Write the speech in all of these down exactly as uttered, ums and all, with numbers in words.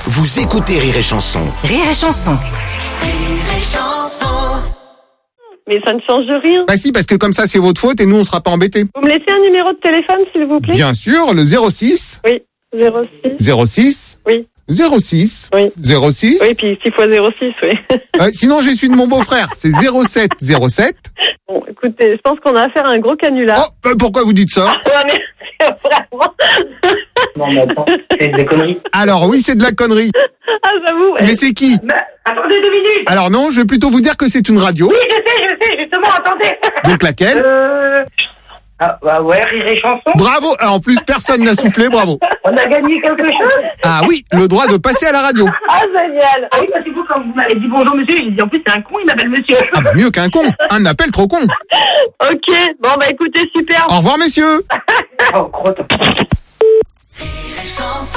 Vous écoutez Rire et Chanson. Rire et Chanson. Rire et Chanson. Mais ça ne change rien. Bah si, parce que comme ça, c'est votre faute et nous, on sera pas embêtés. Vous me laissez un numéro de téléphone, s'il vous plaît? Bien sûr, le zéro six. Oui, zéro six. zéro six. Oui. zéro six. Oui. zéro six. Oui, puis six fois zéro six, oui. Euh, sinon, j'ai celui de mon beau-frère. C'est zéro sept zéro sept. Bon, écoutez, je pense qu'on a affaire à un gros canular. Oh, bah, pourquoi vous dites ça? Ah, mais vraiment. Non, mais attends, c'est des conneries. Alors oui, c'est de la connerie. Ah, j'avoue. Mais c'est qui? Mais, attendez deux minutes. Alors non, je vais plutôt vous dire que c'est une radio. Oui, je sais, je sais, justement, attendez. Donc laquelle? Euh... Ah, bah ouais, Rire et Chanson. Bravo. Ah, en plus, personne n'a soufflé, bravo. On a gagné quelque chose. Ah oui, le droit de passer à la radio. Ah, génial. Ah oui, parce que vous, quand vous m'avez dit bonjour, monsieur, il dit en plus, c'est un con, il m'appelle monsieur. Ah bah mieux qu'un con. Un appel trop con. Ok, bon, bah écoutez, super. Au revoir, messieurs. Oh, crotte. Rire et Chanson.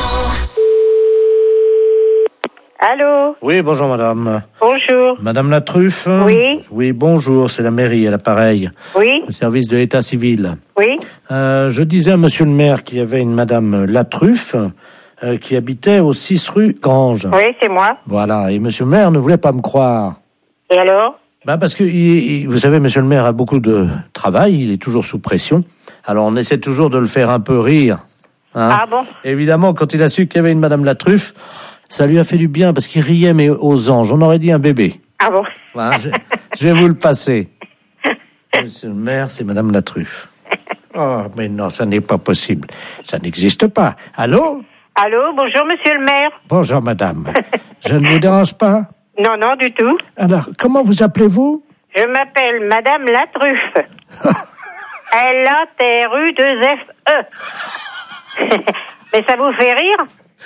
Allô? Oui, bonjour madame. Bonjour. Madame la Truffe? Oui. Oui, bonjour, c'est la mairie à l'appareil, Oui? le service de l'état civil. Oui? Euh, je disais à monsieur le maire qu'il y avait une madame La Truffe euh, qui habitait au six rue Grange. Oui, c'est moi. Voilà, et monsieur le maire ne voulait pas me croire. Et alors? Bah parce que, il, il- vous savez, monsieur le maire a beaucoup de travail, il est toujours sous pression. Alors on essaie toujours de le faire un peu rire. hein. Ah bon? Évidemment, quand il a su qu'il y avait une madame La Truffe, ça lui a fait du bien parce qu'il riait, mais aux anges. On aurait dit un bébé. Ah bon? Voilà, je, je vais vous le passer. Monsieur le maire, c'est madame La Truffe. Oh, mais non, ça n'est pas possible. Ça n'existe pas. Allô? Allô? Bonjour, monsieur le maire. Bonjour, madame. Je ne vous dérange pas? Non, non, du tout. Alors, comment vous appelez-vous? Je m'appelle Madame La Truffe. L A T R U deux F E. Mais ça vous fait rire?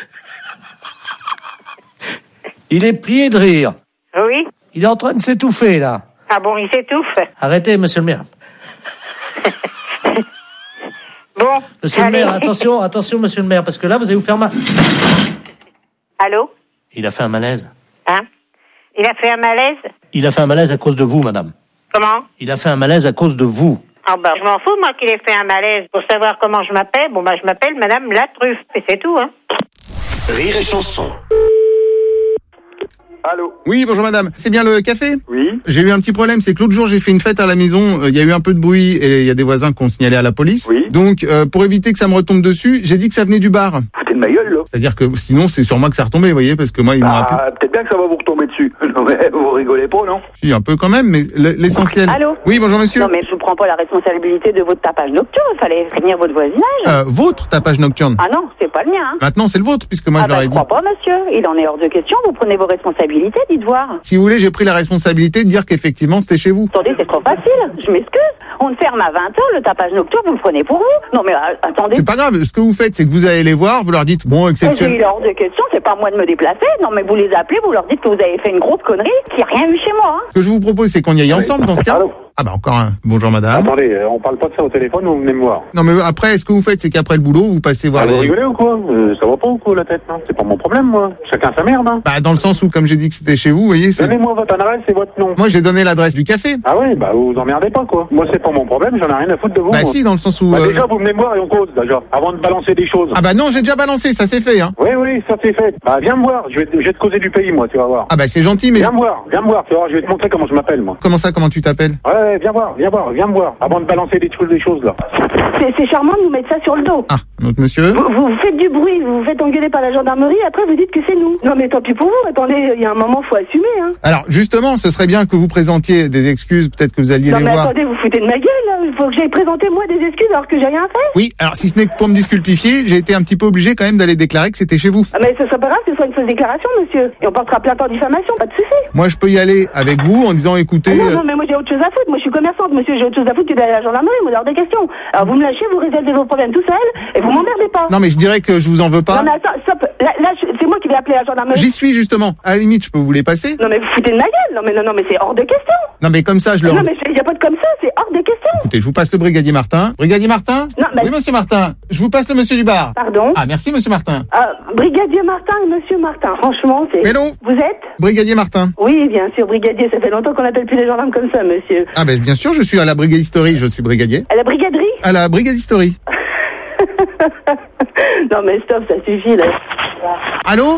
Il est plié de rire. Oui? Il est en train de s'étouffer, là. Ah bon, il s'étouffe. Arrêtez, monsieur le maire. Bon. Monsieur allez. le maire, attention, attention, monsieur le maire, parce que là, vous allez vous faire mal. Allô? Il a fait un malaise. Hein? Il a fait un malaise? Il a fait un malaise à cause de vous, madame. Comment? Il a fait un malaise à cause de vous. Ah bah, je m'en fous, moi, qu'il ait fait un malaise. Pour savoir comment je m'appelle, bon bah, je m'appelle Madame La Truffe. Et c'est tout, hein. Rire et Chanson. Allô? Oui, bonjour madame. C'est bien le café? Oui? J'ai eu un petit problème, c'est que l'autre jour j'ai fait une fête à la maison, euh, il y a eu un peu de bruit et il y a des voisins qui ont signalé à la police. Oui. Donc euh, pour éviter que ça me retombe dessus, j'ai dit que ça venait du bar. Foutez de ma gueule, là. C'est-à-dire que sinon c'est sur moi que ça retombait, vous voyez, parce que moi ils m'ont rappelé. Ah, peut-être bien que ça va vous retomber dessus. Non, mais vous rigolez pas, non? Si, un peu quand même, mais le- l'essentiel. Allô? Oui, bonjour monsieur. Non mais je vous prends pas la responsabilité de votre tapage nocturne, il fallait prévenir votre voisinage. Euh, votre tapage nocturne. Ah non, c'est pas le mien. Hein. Maintenant c'est le vôtre, puisque moi ah je leur bah, ai je dit. crois pas monsieur, il en est hors de question, vous prenez vos responsabilités, dites voir. Si vous voulez, j'ai pris la responsabilité de dire qu'effectivement c'était chez vous. Attendez, c'est trop facile, je m'excuse. On ferme à vingt heures, le tapage nocturne, vous le prenez pour vous. Non mais euh, attendez. C'est pas grave, ce que vous faites, c'est que vous allez les voir, vous leur dites, bon, Mais exceptionnel. il est hors de question, c'est pas à moi de me déplacer. Non mais vous les appelez, vous leur dites que vous avez fait une grosse connerie, qu'il n'y a rien eu chez moi. Hein. Ce que je vous propose, c'est qu'on y aille ensemble dans ce cas. Allô? Ah bah encore un. Bonjour madame. Attendez, euh, on parle pas de ça au téléphone, vous venez me voir. Non mais après, ce que vous faites, c'est qu'après le boulot, vous passez voir Ah, vous les... rigolez ou quoi? Euh, Ça va pas ou quoi, la tête, non? C'est pas mon problème, moi. Chacun sa merde, hein. Bah dans le sens où, comme j'ai dit que c'était chez vous, vous voyez, c'est... Donnez-moi votre adresse et votre nom. Moi j'ai donné l'adresse du café. Ah oui, bah vous vous emmerdez pas, quoi. Moi, c'est pas mon problème, j'en ai rien à foutre de vous. Bah moi. si, dans le sens où... Bah, euh, déjà, vous venez me voir et on cause, déjà, avant de balancer des choses. Ah bah non, j'ai déjà balancé, ça c'est fait, hein. Oui, oui, ça c'est fait. Bah, viens me voir, je vais, te- je vais te causer du pays, moi, tu vas voir. Ah bah c'est gentil, mais... Viens me voir, viens me voir, tu vas voir, je vais te montrer comment je m'appelle, moi. Comment ça, comment tu t'appelles? Ouais, viens voir, viens voir, viens me voir, avant de balancer des choses, des choses, là. C'est, c'est charmant de nous mettre ça sur le dos. Ah, notre monsieur. Vous, vous faites du bruit, vous vous faites engueuler par la gendarmerie, après vous dites que c'est nous. Non mais tant pis pour vous, attendez, il y a un moment, faut assumer. Hein. Alors justement, ce serait bien que vous présentiez des excuses, peut-être que vous alliez Non les mais voir. attendez, vous foutez de ma gueule, là. Il faut que j'aille présenter moi des excuses alors que j'ai rien fait. Oui, alors si ce n'est que pour me disculpifier, j'ai été un petit peu obligé quand même d'aller déclarer que c'était chez vous. Ah mais ce serait pas grave que ce soit une fausse déclaration, monsieur. Et on portera plainte en diffamation, pas de souci. Moi je peux y aller avec vous en disant, écoutez... Non, euh, non, mais moi j'ai autre chose à foutre. Moi je suis commerçante, monsieur. J'ai autre chose à foutre que d'aller à la gendarmerie, moi, hors des questions. Alors vous me lâchez, vous résolvez vos problèmes tout seul et vous m'emmerdez pas. Non mais je dirais que je vous en veux pas. Non, mais attends, stop. Là, là je- c'est moi qui vais appeler la gendarmerie. J'y suis justement. À la limite, je peux vous les passer. Non, mais vous foutez de ma gueule. Non, mais non, non, mais c'est hors de question. Non mais comme ça, je leur... Non, mais il n'y a pas de comme ça, c'est hors de question. Écoutez, je vous passe le brigadier Martin. Brigadier Martin? Non, mais- Oui, monsieur Martin. Je vous passe le monsieur du bar. Pardon. Ah, merci, monsieur Martin. Ah, brigadier Martin et monsieur Martin, franchement, c'est... Hello. Vous êtes? Brigadier Martin. Oui, bien sûr, brigadier. Ça fait longtemps qu'on n'appelle plus les gendarmes comme ça, monsieur. Ah, ben, bien sûr, je suis à la brigadisterie. Je suis brigadier. À la brigaderie? À la brigadisterie. Non, mais stop, ça suffit, là. Allô?